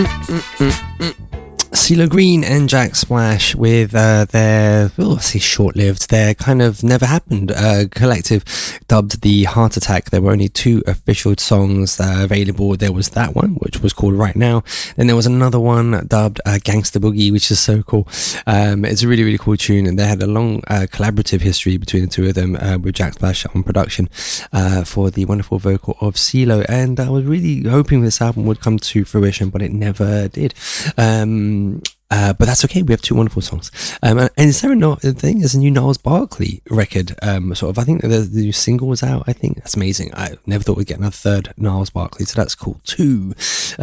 CeeLo Green and Jack Splash with their, I say short-lived, their kind of never happened collective dubbed the Heart Attack. There were only 2 official songs available. There was that one, which was called Right Now. Then there was another one dubbed Gangsta Boogie, which is so cool. It's a really, really cool tune, and they had a long collaborative history between the 2 of them with Jack Splash on production for the wonderful vocal of CeeLo. And I was really hoping this album would come to fruition, but it never did. But that's okay. We have 2 wonderful songs. And is there a thing? There's a new Gnarls Barkley record. I think the new single was out. I think that's amazing. I never thought we'd get another 3rd Gnarls Barkley, so that's cool too.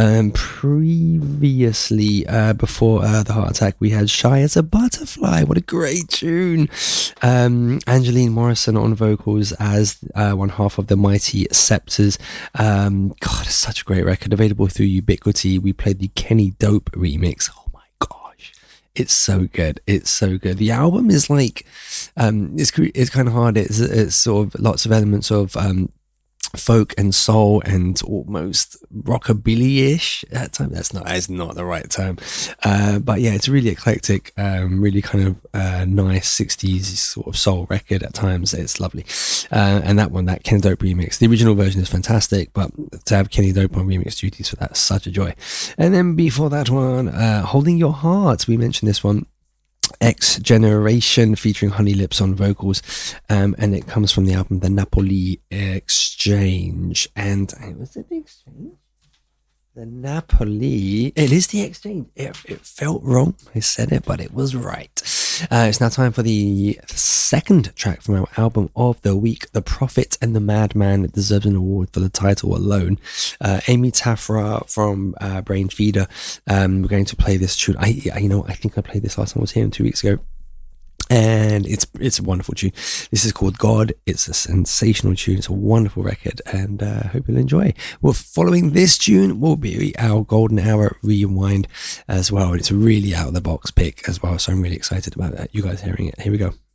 Previously, before the Heart Attack, we had Shy as a Butterfly. What a great tune. Angeline Morrison on vocals as one half of the Mighty Scepters. God, it's such a great record. Available through Ubiquity. We played the Kenny Dope remix. It's so good. It's so good. The album is like, it's kind of hard. It's sort of lots of elements of folk and soul and almost rockabilly-ish at times. That's not the right term. But yeah, it's really eclectic, really kind of nice 60s sort of soul record at times. It's lovely. And that Kenny Dope remix, the original version is fantastic, but to have Kenny Dope on remix duties for that is such a joy. And then before that one, Holding Your Heart, we mentioned this one. X Generation featuring Honey Lips on vocals, and it comes from the album The Napoli Exchange. And was it the Exchange? The Napoli. It is the Exchange. It felt wrong. I said it, but it was right. It's now time for the 2nd track from our album of the week, The Prophet and the Madman. It deserves an award for the title alone. Amy Tafra from Brain Feeder. We're going to play this tune. I think I played this last time I was here 2 weeks ago. And it's a wonderful tune. This is called God. It's a sensational tune. It's a wonderful record, and I hope you'll enjoy. Well, following this tune will be our Golden Hour Rewind as well. And it's a really out of the box pick as well, so I'm really excited about that. You guys hearing it. Here we go.